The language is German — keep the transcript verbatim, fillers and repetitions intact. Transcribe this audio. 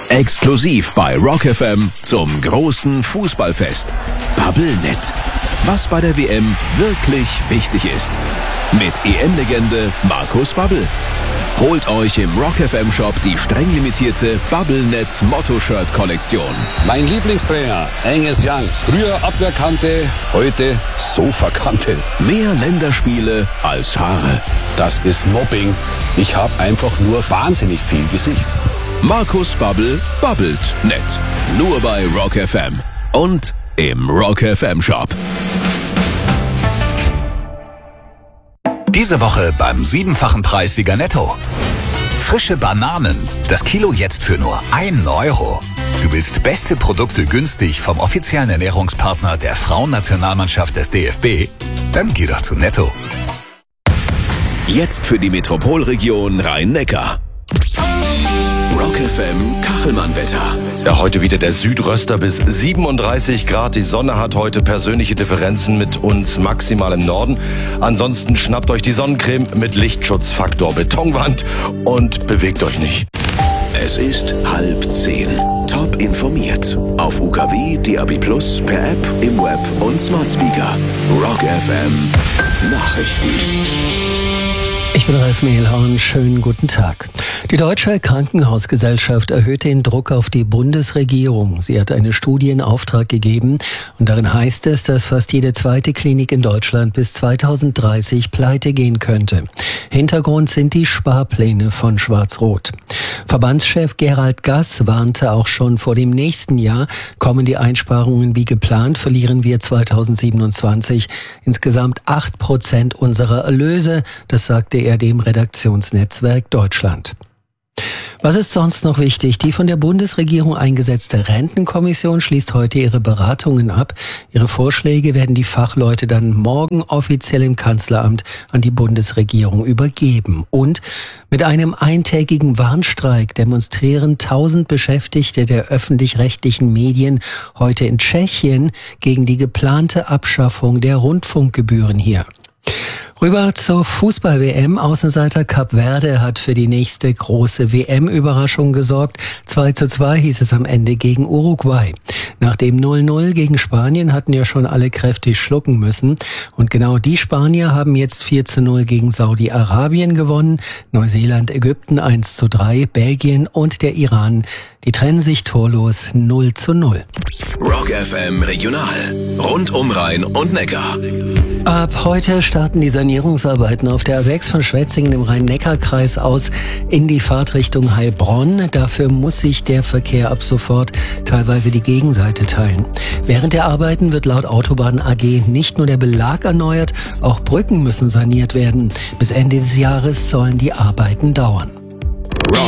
Exklusiv bei Rock F M zum großen Fußballfest. Bubblenet. Was bei der W M wirklich wichtig ist. Mit E M-Legende Markus Babbel. Holt euch im Rock F M Shop die streng limitierte Bubblenet Motto-Shirt-Kollektion. Mein Lieblingstrainer, Angus Young. Früher Abwehrkante, heute Sofakante. Mehr Länderspiele als Haare. Das ist Mobbing. Ich habe einfach nur wahnsinnig viel Gesicht. Markus Babbel babbelt nett. Nur bei Rock F M. Und im Rock F M Shop. Diese Woche beim siebenfachen Preissieger Netto. Frische Bananen. Das Kilo jetzt für nur ein Euro. Du willst beste Produkte günstig vom offiziellen Ernährungspartner der Frauennationalmannschaft des D F B? Dann geh doch zu Netto. Jetzt für die Metropolregion Rhein-Neckar. Rock F M Kachelmann-Wetter. Ja, heute wieder der Südröster bis siebenunddreißig Grad. Die Sonne hat heute persönliche Differenzen mit uns maximal im Norden. Ansonsten schnappt euch die Sonnencreme mit Lichtschutzfaktor Betonwand und bewegt euch nicht. Es ist halb zehn. Top informiert. Auf U K W, D A B Plus, per App, im Web und Smart Speaker. Rock F M Nachrichten. Ich bin Ralf Mehlhorn, schönen guten Tag. Die Deutsche Krankenhausgesellschaft erhöht den Druck auf die Bundesregierung. Sie hat eine Studie in Auftrag gegeben und darin heißt es, dass fast jede zweite Klinik in Deutschland bis zweitausenddreißig pleite gehen könnte. Hintergrund sind die Sparpläne von Schwarz-Rot. Verbandschef Gerald Gass warnte auch schon vor dem nächsten Jahr, kommen die Einsparungen wie geplant, verlieren wir zweitausendsiebenundzwanzig insgesamt acht Prozent unserer Erlöse. Das sagte er dem Redaktionsnetzwerk Deutschland. Was ist sonst noch wichtig? Die von der Bundesregierung eingesetzte Rentenkommission schließt heute ihre Beratungen ab. Ihre Vorschläge werden die Fachleute dann morgen offiziell im Kanzleramt an die Bundesregierung übergeben. Und mit einem eintägigen Warnstreik demonstrieren tausend Beschäftigte der öffentlich-rechtlichen Medien heute in Tschechien gegen die geplante Abschaffung der Rundfunkgebühren hier. Rüber zur Fußball-W M. Außenseiter Kap Verde hat für die nächste große W M-Überraschung gesorgt. zwei zu zwei hieß es am Ende gegen Uruguay. Nach dem null null gegen Spanien hatten ja schon alle kräftig schlucken müssen. Und genau die Spanier haben jetzt vier zu null gegen Saudi-Arabien gewonnen. Neuseeland, Ägypten eins zu drei, Belgien und der Iran, die trennen sich torlos null zu null. Rock F M Regional. Rund um Rhein und Neckar. Ab heute starten die Sanierungsarbeiten auf der A sechs von Schwetzingen im Rhein-Neckar-Kreis aus in die Fahrtrichtung Heilbronn. Dafür muss sich der Verkehr ab sofort teilweise die Gegenseite teilen. Während der Arbeiten wird laut Autobahn A G nicht nur der Belag erneuert, auch Brücken müssen saniert werden. Bis Ende des Jahres sollen die Arbeiten dauern.